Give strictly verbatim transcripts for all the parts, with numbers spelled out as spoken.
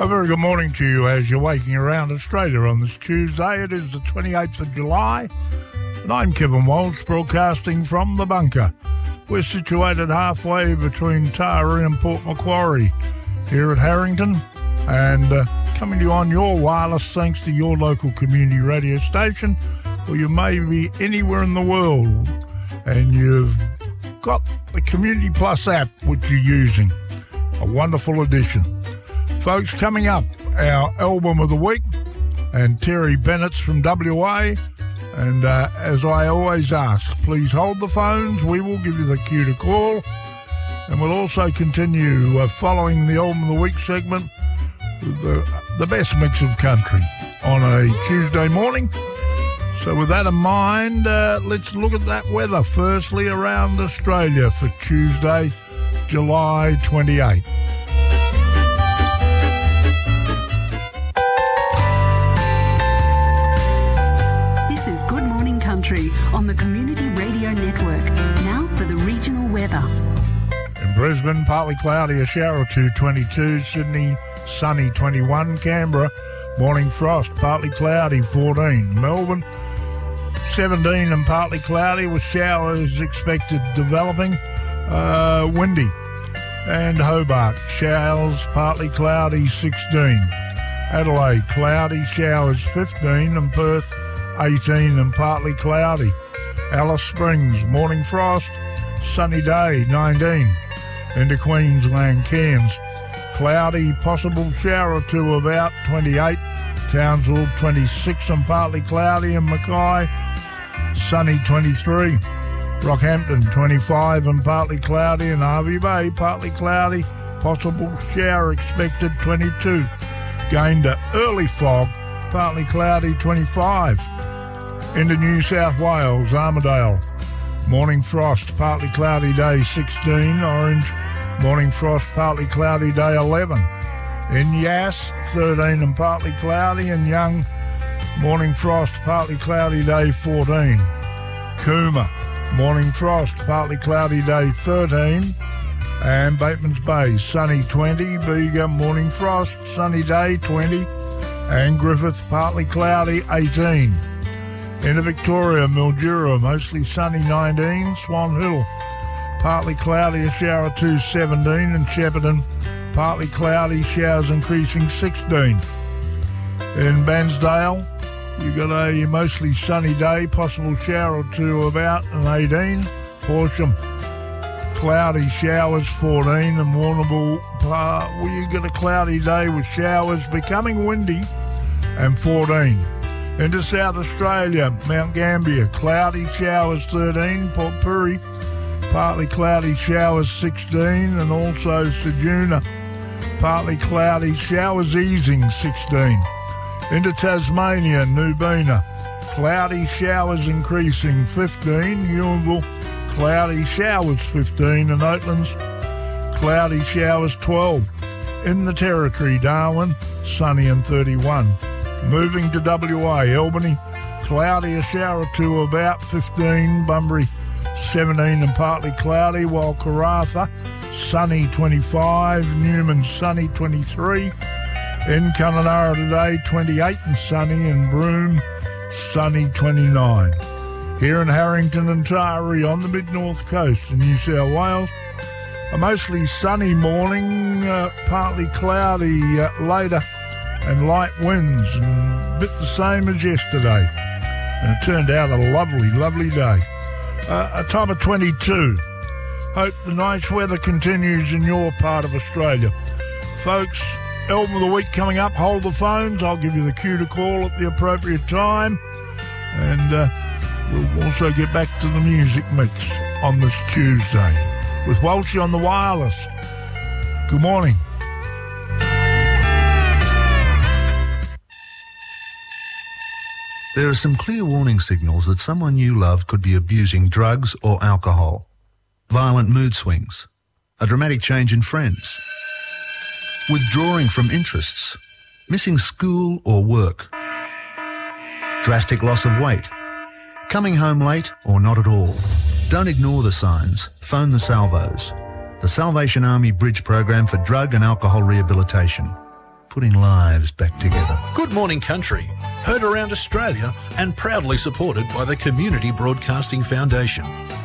A very good morning to you as you're waking around Australia on this Tuesday. It is the twenty-eighth of July, and I'm Kevin Walsh, broadcasting from the bunker. We're situated halfway between Taree and Port Macquarie here at Harrington, and uh, coming to you on your wireless thanks to your local community radio station, or you may be anywhere in the world and you've got the Community Plus app which you're using. A wonderful addition. Folks, coming up, our album of the week, and Terry Bennett's from W A. And uh, as I always ask, please hold the phones. We will give you the cue to call. And we'll also continue uh, following the album of the week segment with the, the best mix of country on a Tuesday morning. So with that in mind, uh, let's look at that weather firstly around Australia for Tuesday, July twenty-eighth. Country on the Community Radio Network. Now for the regional weather. In Brisbane, partly cloudy, a shower or two, twenty-two. Sydney, sunny, twenty-one. Canberra, morning frost, partly cloudy, fourteen. Melbourne, seventeen and partly cloudy with showers expected developing, uh, windy. And Hobart, showers, partly cloudy, sixteen. Adelaide, cloudy, showers, fifteen. And Perth, eighteen and partly cloudy. Alice Springs, morning frost, sunny day, nineteen. Into Queensland, Cairns, cloudy, possible shower or two, about twenty-eight. Townsville, twenty-six and partly cloudy. And Mackay, sunny, twenty-three. Rockhampton, twenty-five and partly cloudy. And Hervey Bay, partly cloudy, possible shower expected, twenty-two. Gayndah, early fog, partly cloudy, twenty-five. Into New South Wales, Armidale, morning frost, partly cloudy day, sixteen. Orange, morning frost, partly cloudy day, eleven. In Yass, thirteen and partly cloudy. And Young, morning frost, partly cloudy day, fourteen. Cooma, morning frost, partly cloudy day, thirteen. And Batemans Bay, sunny, twenty. Bega, morning frost, sunny day, twenty. And Griffith, partly cloudy, eighteen. Into Victoria, Mildura, mostly sunny, nineteen. Swan Hill, partly cloudy, a shower or two, seventeen. And Shepparton, partly cloudy, showers increasing, sixteen. In Bairnsdale, you've got a mostly sunny day, possible shower or two about, and eighteen. Horsham, cloudy, showers, fourteen. And Warrnambool, uh, well, you got a cloudy day with showers becoming windy, and fourteen. Into South Australia, Mount Gambier, cloudy, showers, thirteen. Port Pirie, partly cloudy, showers, sixteen. And also Ceduna, partly cloudy, showers easing, sixteen. Into Tasmania, Nubina, cloudy, showers increasing, fifteen. Ewinville, cloudy, showers, fifteen. And Oatlands, cloudy, showers, twelve. In the Territory, Darwin, sunny and thirty-one. Moving to W A, Albany, cloudy, a shower or two, about fifteen. Bunbury, seventeen and partly cloudy, while Karratha, sunny, twenty-five. Newman, sunny, twenty-three. In Kununurra today, twenty-eight and sunny. And Broome, sunny, twenty-nine. Here in Harrington and Taree on the mid-north coast of New South Wales, a mostly sunny morning, uh, partly cloudy uh, later, and light winds, and a bit the same as yesterday. And it turned out a lovely, lovely day. Uh, a top of twenty-two. Hope the nice weather continues in your part of Australia. Folks, album of the week coming up. Hold the phones. I'll give you the cue to call at the appropriate time. And uh, we'll also get back to the music mix on this Tuesday with Walshy on the wireless. Good morning. There are some clear warning signals that someone you love could be abusing drugs or alcohol. Violent mood swings, a dramatic change in friends, withdrawing from interests, missing school or work, drastic loss of weight, coming home late or not at all. Don't ignore the signs. Phone the Salvos, the Salvation Army Bridge Program for Drug and Alcohol Rehabilitation. putting lives back together. Good Morning Country, heard around Australia and proudly supported by the Community Broadcasting Foundation.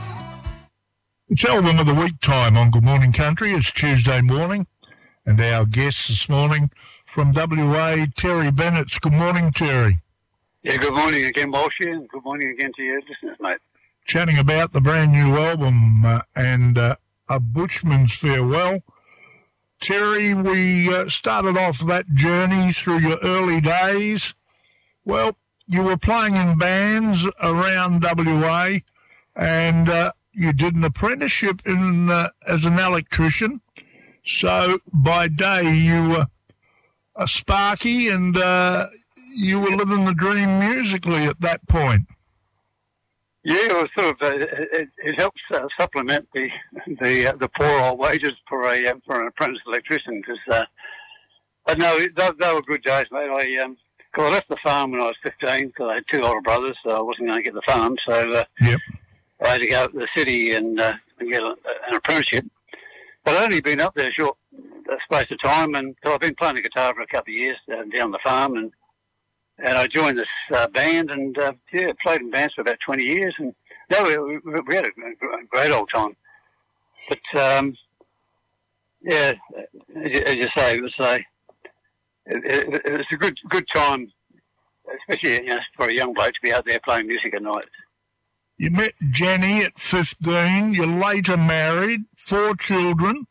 It's Album of the Week time on Good Morning Country. It's Tuesday morning, and our guest this morning from W A, Terry Bennett. Good morning, Terry. Yeah, good morning again, Walshy, and good morning again to your listeners, mate. Chatting about the brand new album uh, and uh, A Bushman's Farewell. Terry, we uh, started off that journey through your early days. Well, you were playing in bands around W A, and uh, you did an apprenticeship in uh, as an electrician. So by day you were a sparky, and uh, you were living the dream musically at that point. Yeah, it was sort of uh, it, it helps uh, supplement the the uh, the poor old wages for a um, for an apprentice electrician, because uh, but no, they, they were good days, mate. I um, cause I left the farm when I was fifteen because I had two older brothers, so I wasn't going to get the farm, so uh, yep. I had to go up to the city and, uh, and get a, an apprenticeship. But I'd only been up there a short uh, space of time, and so I've been playing the guitar for a couple of years uh, down the farm, and and I joined this uh, band, and uh, yeah, played in bands for about twenty years, and no, we, we, we had a great old time. But um, yeah, as you say, it was a it, it, it was a good good time, especially, you know, for a young bloke to be out there playing music at night. You met Jenny at fifteen. You later married, four children.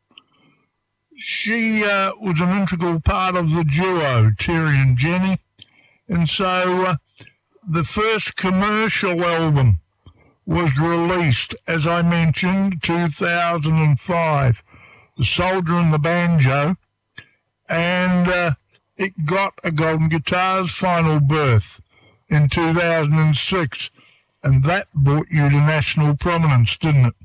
She uh, was an integral part of the duo, Terry and Jenny. And so uh, the first commercial album was released, as I mentioned, two thousand five, The Soldier and the Banjo, and uh, it got a Golden Guitar's final berth in two thousand six, and that brought you to national prominence, didn't it?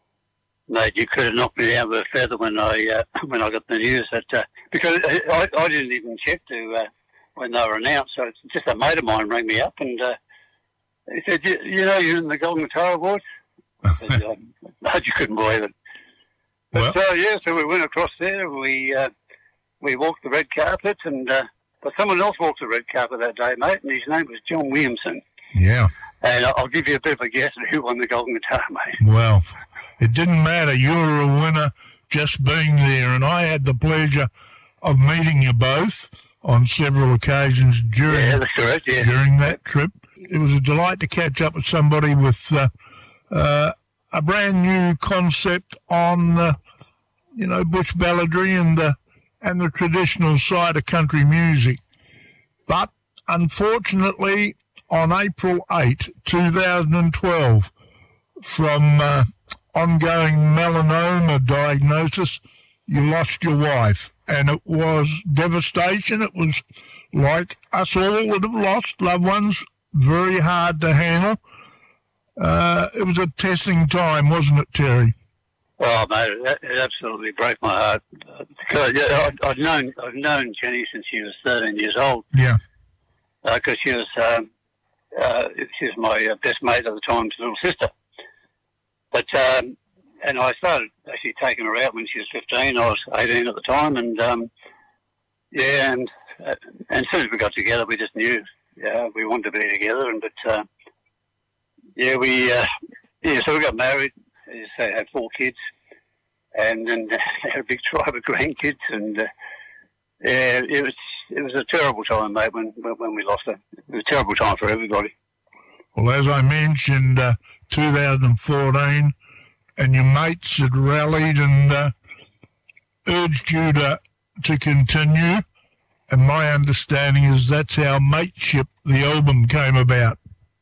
Mate, you could have knocked me down with a feather when I uh, when I got the news that uh, because I, I didn't even check to. Uh, when they were announced, so it's just a mate of mine rang me up, and uh, he said, you, you know, you're in the Golden Guitar Awards? I said, oh, no, you couldn't believe it. But, well. uh, yeah, so we went across there, we uh, we walked the red carpet, and uh, but someone else walked the red carpet that day, mate, and his name was John Williamson. Yeah. And I'll give you a bit of a guess at who won the Golden Guitar, mate. Well, it didn't matter. You were a winner just being there, and I had the pleasure of meeting you both on several occasions during, yeah, that's correct, yeah. during that trip. It was a delight to catch up with somebody with uh, uh, a brand new concept on, uh, you know, bush balladry and the, and the traditional side of country music. But unfortunately, on April eighth, two thousand twelve, from uh, ongoing melanoma diagnosis, you lost your wife. And it was devastation. It was like us all would have lost loved ones, very hard to handle. Uh, it was a testing time, wasn't it, Terry? Oh, mate, it, it absolutely broke my heart. Because I'd, I'd known I've known Jenny since she was thirteen years old. Yeah. Because uh, she was um, uh, she was my uh, best mate at the time's little sister. But um, and I started actually taking her out when she was fifteen. I was eighteen at the time, and um, yeah, and uh, and as soon as we got together, we just knew, yeah, we wanted to be together. And but uh, yeah, we uh, yeah, so we got married. As you say, had four kids, and then had a big tribe of grandkids, and uh, yeah, it was it was a terrible time, mate, when when we lost her. It was a terrible time for everybody. Well, as I mentioned, uh, two thousand fourteen. And your mates had rallied and uh, urged you to to continue. And my understanding is that's how Mateship, the album, came about.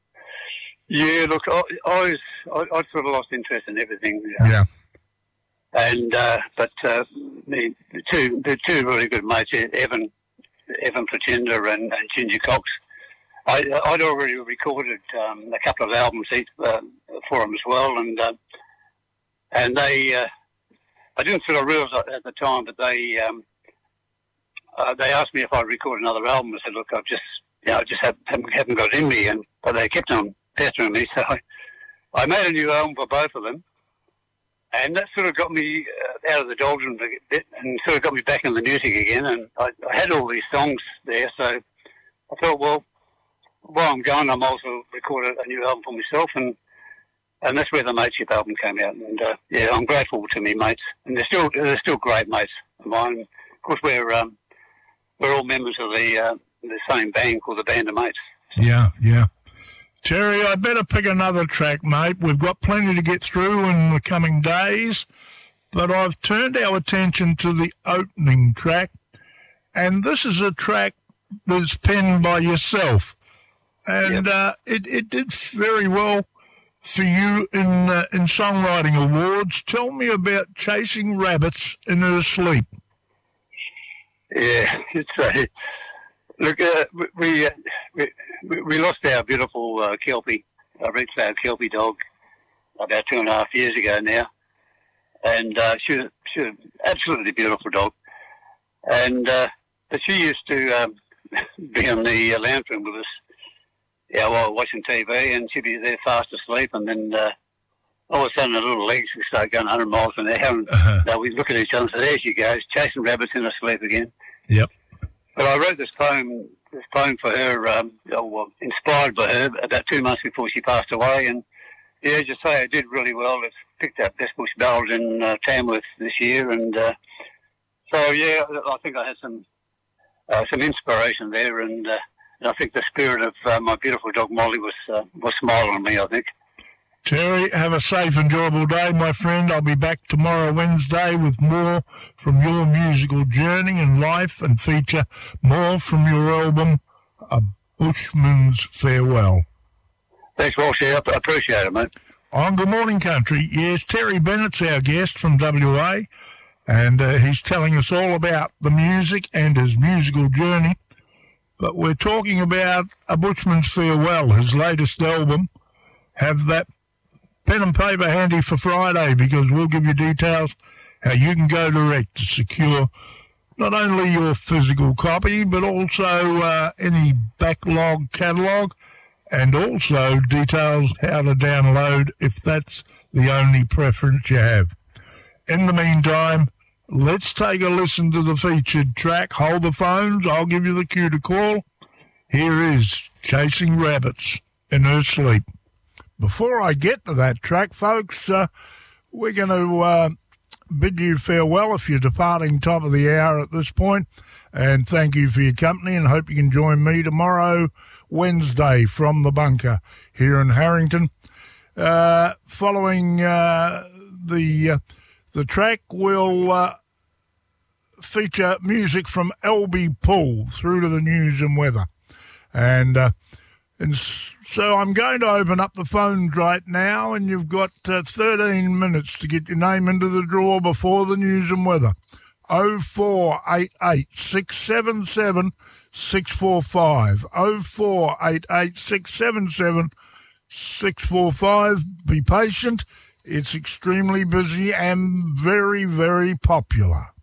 Yeah, look, I, I was I, I sort of lost interest in everything. You know? Yeah. And uh, but uh, the, the two the two really good mates, Evan Evan Pretender and, and Ginger Cox. I, I'd already recorded um, a couple of albums each, uh, for them as well, and uh, and they uh, I didn't sort of realise at the time, but they um, uh, they asked me if I'd record another album. I said, look, I've just you know just haven't, haven't got it in me, and but they kept on pestering me, so I, I made a new album for both of them. And that sort of got me out of the doldrums a bit and sort of got me back in the music again. And I, I had all these songs there, so I thought, well, while I'm going, I'm also recorded a new album for myself, and and that's where the Mateship album came out. And uh, yeah, I'm grateful to me mates, and they're still they're still great mates of mine. Of course, we're um, we're all members of the uh, the same band called the Band of Mates. Yeah, yeah. Terry, I better pick another track, mate. We've got plenty to get through in the coming days, but I've turned our attention to the opening track, and this is a track that's penned by yourself. And yep. uh, it, it did very well for you in uh, in songwriting awards. Tell me about Chasing Rabbits in Her Sleep. Yeah, it's uh, look, uh, we, uh, we we lost our beautiful uh, Kelpie, our red cloud Kelpie dog, about two and a half years ago now, and uh, she was she was an absolutely beautiful dog, and uh, but she used to um, be in the uh, lounge room with us. Yeah, while watching T V, and she'd be there fast asleep, and then uh, all of a sudden her little legs would start going one hundred miles an hour, and uh-huh. we'd look at each other and say, there she goes, chasing rabbits in her sleep again. Yep. But I wrote this poem, this poem for her, um, well, inspired by her, about two months before she passed away, and yeah, as you say, it did really well. It's picked up Best Bush Ballad in uh, Tamworth this year, and uh, so yeah, I think I had some uh, some inspiration there, and uh, And I think the spirit of uh, my beautiful dog Molly was uh, was smiling on me, I think. Terry, have a safe, enjoyable day, my friend. I'll be back tomorrow, Wednesday, with more from your musical journey and life, and feature more from your album, A Bushman's Farewell. Thanks, Walsh. I appreciate it, mate. On Good Morning Country, yes, Terry Bennett's our guest from W A, and uh, he's telling us all about the music and his musical journey. But we're talking about A Bushman's Farewell, his latest album. Have that pen and paper handy for Friday, because we'll give you details how you can go direct to secure not only your physical copy, but also uh, any backlog catalogue, and also details how to download if that's the only preference you have. In the meantime, let's take a listen to the featured track. Hold the phones. I'll give you the cue to call. Here is Chasing Rabbits in Her Sleep. Before I get to that track, folks, uh, we're going to uh, bid you farewell if you're departing top of the hour at this point. And thank you for your company, and hope you can join me tomorrow, Wednesday, from the bunker here in Harrington. Uh, following uh, the... Uh, The track will uh, feature music from L B Poole through to the news and weather. And, uh, and so I'm going to open up the phones right now, and you've got uh, thirteen minutes to get your name into the draw before the news and weather. oh four eight eight, six seven seven, six four five. oh four eight eight, six seven seven, six four five. Be patient. It's extremely busy and very, very popular.